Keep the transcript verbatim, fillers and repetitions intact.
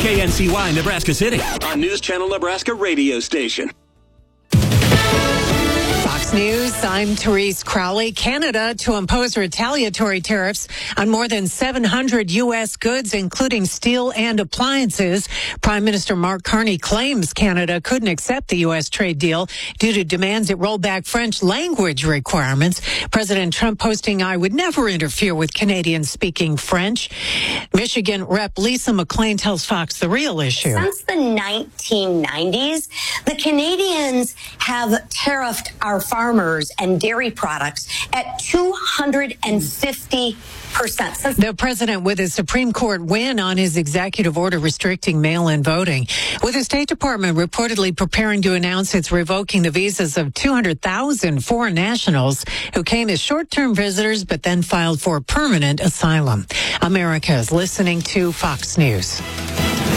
K N C Y, Nebraska City, on News Channel Nebraska radio station. Fox News, I'm Therese Crowley. Canada to impose retaliatory tariffs on more than seven hundred U S goods, including steel and appliances. Prime Minister Mark Carney claims Canada couldn't accept the U S trade deal due to demands it roll back French language requirements. President Trump posting, I would never interfere with Canadians speaking French. Michigan Rep Lisa McClain tells Fox the real issue. Since the nineteen nineties, the Canadians have tariffed our farmers and dairy products at two hundred fifty percent. The president with a Supreme Court win on his executive order restricting mail-in voting, with the State Department reportedly preparing to announce it's revoking the visas of two hundred thousand foreign nationals who came as short-term visitors but then filed for permanent asylum. America is listening to Fox News.